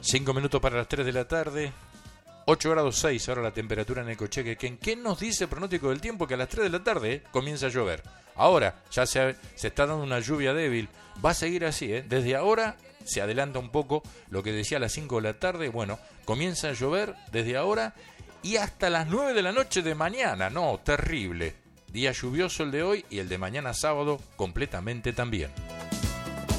5 minutos para las 3 de la tarde. 8 grados 6 ahora la temperatura en Necochea. ¿Qué nos dice el pronóstico del tiempo? Que a las 3 de la tarde comienza a llover. Ahora ya se está dando una lluvia débil. Va a seguir así, ¿eh? Desde ahora se adelanta un poco lo que decía a las 5 de la tarde. Bueno, comienza a llover desde ahora y hasta las 9 de la noche de mañana. No, terrible. Día lluvioso el de hoy y el de mañana sábado completamente también.